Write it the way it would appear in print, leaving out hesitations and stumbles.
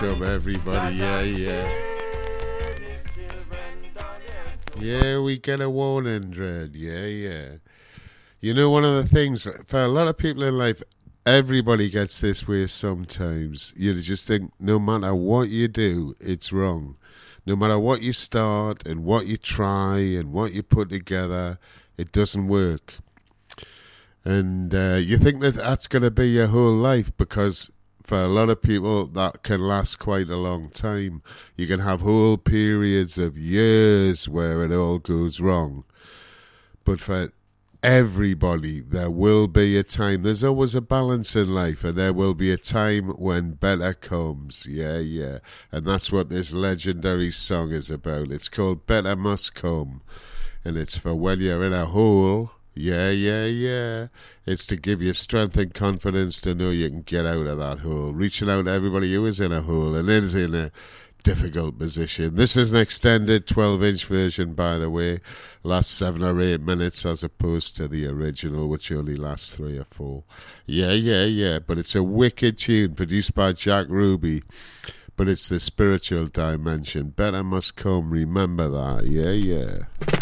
up, everybody. Yeah. Yeah, we get a warning, Dread. Yeah. You know, one of the things, for a lot of people in life, everybody gets this way sometimes. You just think, no matter what you do, it's wrong. No matter what you start and what you try and what you put together, it doesn't work. And you think that that's going to be your whole life, because for a lot of people that can last quite a long time. You can have whole periods of years where it all goes wrong. But for everybody, there will be a time. There's always a balance in life, and there will be a time when better comes. Yeah. And that's what this legendary song is about. It's called Better Must Come. And it's for when you're in a hole. Yeah. It's to give you strength and confidence to know you can get out of that hole. Reaching out to everybody who is in a hole and is in a difficult position. This is an extended 12-inch version, by the way. Lasts 7 or 8 minutes as opposed to the original, which only lasts 3 or 4. Yeah. But it's a wicked tune produced by Jack Ruby. But it's the spiritual dimension. Better Must Come. Remember that. Yeah.